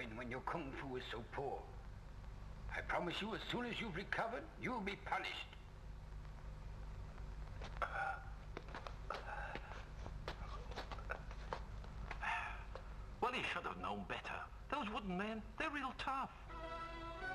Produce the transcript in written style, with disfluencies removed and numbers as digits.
learn when your kung fu is so poor. I promise you, as soon as you've recovered, you'll be punished. Well, he should have known better. Those wooden men, they're real tough.